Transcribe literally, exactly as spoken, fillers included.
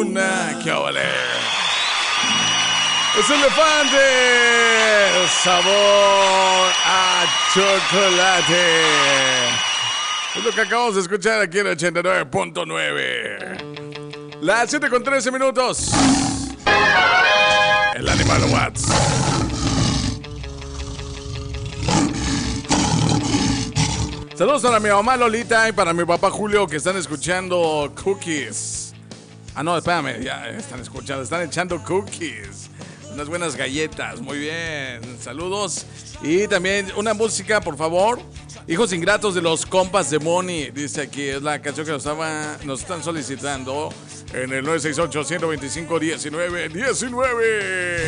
una. ¡Qué ole! ¡Es elefante! Sabor a chocolate. Es lo que acabamos de escuchar aquí en ochenta y nueve punto nueve. Las siete con trece minutos. El Animal Watts. Saludos para mi mamá Lolita y para mi papá Julio que están escuchando Cookies. Ah, no, espérame, ya están escuchando, están echando cookies. Unas buenas galletas, muy bien. Saludos. Y también una música, por favor. Hijos ingratos de los compas de Moni. Dice aquí, es la canción que nos, estaba, nos están solicitando en el nueve seis ocho, uno dos cinco, uno nueve uno nueve.